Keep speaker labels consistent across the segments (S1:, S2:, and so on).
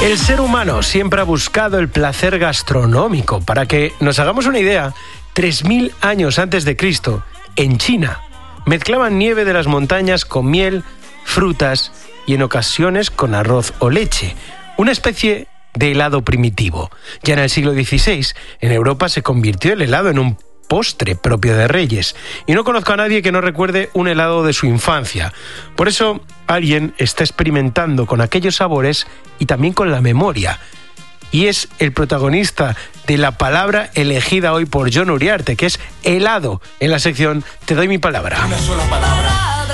S1: El ser humano siempre ha buscado el placer gastronómico. Para que nos hagamos una idea, 3000 años antes de Cristo, en China, mezclaban nieve de las montañas con miel, frutas y en ocasiones con arroz o leche. Una especie de helado primitivo. Ya en el siglo XVI, en Europa se convirtió el helado en un postre propio de reyes. Y no conozco a nadie que no recuerde un helado de su infancia. Por eso, alguien está experimentando con aquellos sabores y también con la memoria. Y es el protagonista de la palabra elegida hoy por Jon Uriarte, que es helado, en la sección Te doy mi palabra.
S2: Una sola palabra.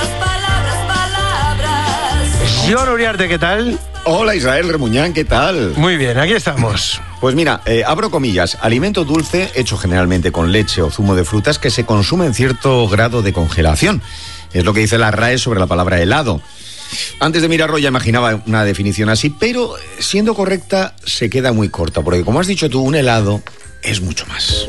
S1: Jon Uriarte, ¿qué tal?
S3: Hola Israel Remuñán, ¿qué tal?
S1: Muy bien, aquí estamos.
S3: Pues mira, abro comillas, alimento dulce hecho generalmente con leche o zumo de frutas que se consume en cierto grado de congelación. Es lo que dice la RAE sobre la palabra helado. Antes de mirarlo ya imaginaba una definición así, pero siendo correcta se queda muy corta, porque como has dicho tú, un helado es mucho más.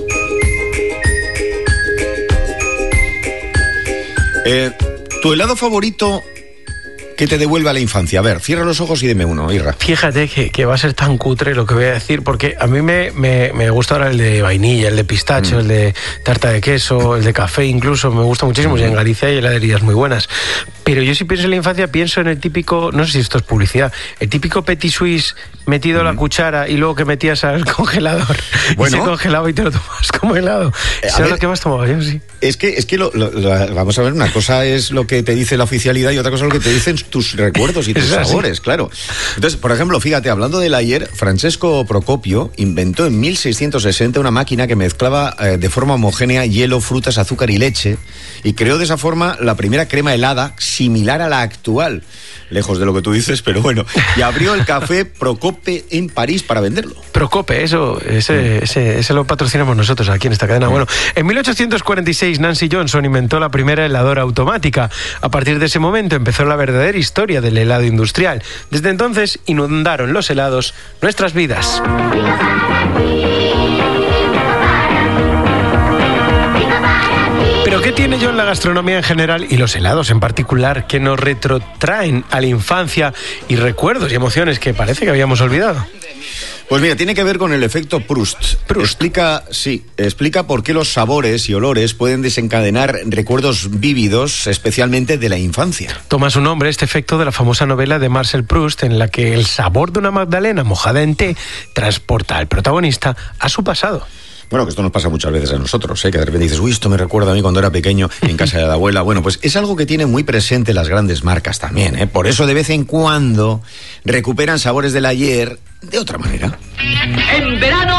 S3: ¿Tu helado favorito que te devuelve a la infancia? A ver, cierra los ojos y dime uno, Irra.
S1: Fíjate que va a ser tan cutre lo que voy a decir, porque a mí me gusta ahora el de vainilla, el de pistacho, el de tarta de queso, el de café incluso, me gusta muchísimo. Y en Galicia hay heladerías muy buenas. Pero yo si pienso en la infancia, pienso en el típico, no sé si esto es publicidad, el típico petit suisse metido a la cuchara y luego que metías al congelador. Bueno, y se congelaba y te lo tomas como helado. ¿Sabes lo que más tomaba yo? Sí.
S3: Es que vamos a ver, una cosa es lo que te dice la oficialidad y otra cosa es lo que te dicen tus recuerdos y tus sabores, claro. Entonces, por ejemplo, fíjate, hablando del ayer, Francesco Procopio inventó en 1660 una máquina que mezclaba de forma homogénea hielo, frutas, azúcar y leche, y creó de esa forma la primera crema helada similar a la actual. Lejos de lo que tú dices, pero bueno. Y abrió el café Procope en París para venderlo.
S1: Procope, ese lo patrocinamos nosotros aquí en esta cadena. Bueno, en 1846 Nancy Johnson inventó la primera heladora automática. A partir de ese momento empezó la verdadera historia del helado industrial. Desde entonces inundaron los helados nuestras vidas. ¿Pero qué tiene Jon la gastronomía en general y los helados en particular que nos retrotraen a la infancia y recuerdos y emociones que parece que habíamos olvidado?
S3: Pues mira, tiene que ver con el efecto Proust. Explica por qué los sabores y olores pueden desencadenar recuerdos vívidos, especialmente de la infancia.
S1: Toma su nombre este efecto de la famosa novela de Marcel Proust, en la que el sabor de una magdalena mojada en té transporta al protagonista a su pasado.
S3: Bueno, que esto nos pasa muchas veces a nosotros, que de repente dices, uy, esto me recuerda a mí cuando era pequeño en casa de la abuela. Bueno, pues es algo que tienen muy presente las grandes marcas también, Por eso de vez en cuando recuperan sabores del ayer de otra manera.
S4: En verano